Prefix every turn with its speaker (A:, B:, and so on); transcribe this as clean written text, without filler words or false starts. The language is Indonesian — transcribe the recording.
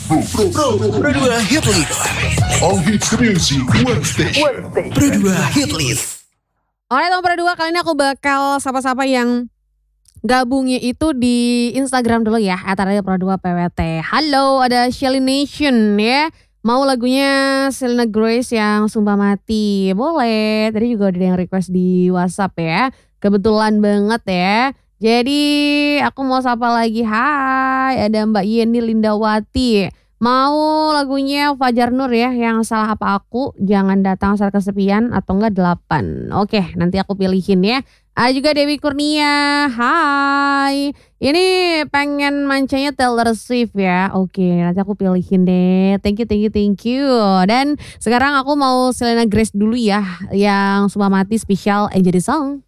A: Pro 2 Hit List.
B: All hits music, one station.
A: Pro 2 Hit List.
C: Alright, Pro 2 kali ini aku bakal sapa-sapa yang gabungnya itu di Instagram dulu ya, @Pro 2 PWT. Halo, ada Shelly Nation ya. Mau lagunya Selena Grace yang Sumpah Mati? Boleh. Tadi juga ada yang request di WhatsApp ya. Kebetulan banget ya. Jadi aku mau sapa lagi. Hai, ada Mbak Yeni Lindawati. Mau lagunya Fajar Nur ya, yang Salah Apa Aku, Jangan Datang Saat Kesepian, atau enggak 8. Oke, nanti aku pilihin ya. Ada juga Dewi Kurnia. Hai. Ini pengen mancanya Taylor Swift ya. Oke, nanti aku pilihin deh. Thank you. Dan sekarang aku mau Selena Grace dulu ya, yang Sumpah Mati spesial Jadi Song.